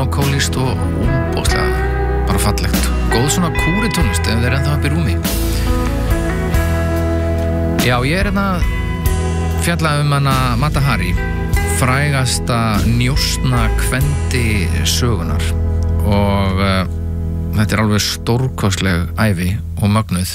melankólískt og óbóðslega bara fallegt. Góð svona kúritónlist ef þeir ennþá upp í rúmi. Já, ég að fjalla hana Mata Hari, frægasta njósna kvendi sögunar og þetta alveg stórkostleg ævi og mögnuð.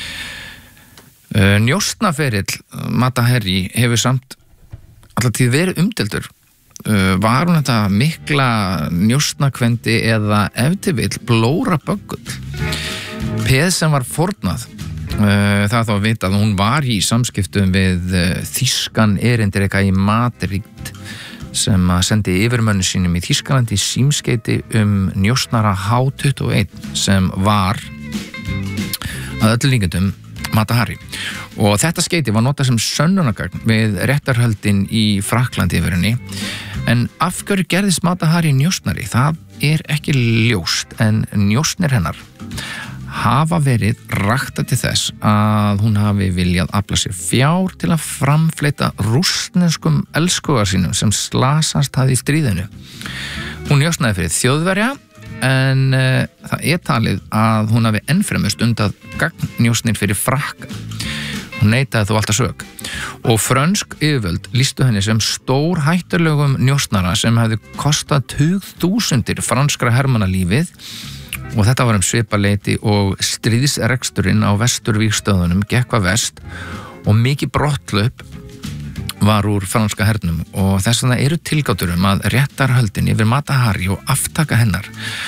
Njósnaferill Mata Hari hefur samt alltaf tíð verið umdeildur. Var hún þetta mikla njósnakvendi eða ef til vill blóra böggull? Peð sem var fórnað, það þá að vita að hún var í samskiptum við þýskan erindreka í Madrid sem sendi yfirmönnum sínum í Þýskalandi símskeyti njósnara H21 sem var að öllu líkindum Mata Hari. Og þetta skeyti var notað sem sönnunargagn við réttarhöldin í Frakklandi yfirinni. En af hverju gerðist Mata Hari njósnari? Það ekki ljóst, en njósnir hennar hafa verið raktað til þess að hún hafi viljað afla sér fjár til að framfleyta rússneskum elskhuga sínum sem slasast hafði í stríðinu. Hún njósnaði fyrir Þjóðverja, en það talið að hún hafi ennfremur stundað gagnnjósnir fyrir Frakka. Hún neitaði þó alltaf sök. Og frönsk yfirvöld lýstu henni sem stór hættulegum njósnara sem hefði kostað tugþúsundir franskra hermanna lífið. Og þetta var svipaleiti og stríðsreksturinn á vesturvígstöðunum gekk hvað verst og mikið brottlaup var úr franska hernum og þess vegna eru tilgátur að réttarhöldin yfir Mata Hari og aftaka hennar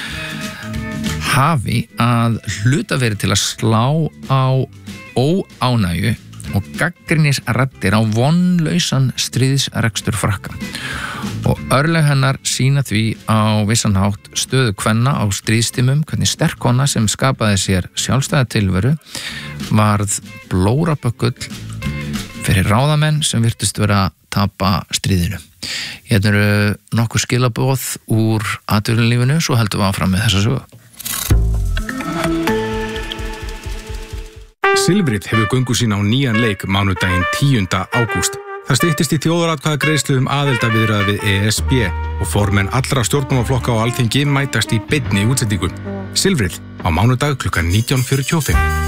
hafi að hluta verið til að slá á óánægju og gagnrýnisraddir á vonlausan stríðsrekstur Frakka. Og örlög hennar sýna því á vissan hátt stöðu kvenna á stríðstímum, hvernig sterk kona sem skapaði sér sjálfstæða tilveru varð blóraböggull fyrir ráðamenn sem virtust vera að tapa stríðinu. Hérna eru nokkur skilaboð úr atvinnulífinu, svo heldum við áfram með þessa sögu. Silfrið hefur göngu sína á nýjan leik mánudaginn 10. ágúst. Það styttist í þjóðaratkvæðagreiðslu aðildarviðræður við ESB og formenn allra stjórnmálaflokka á Alþingi mætast í beinni útsendingu. Silfrið á mánudag klukkan 19:45.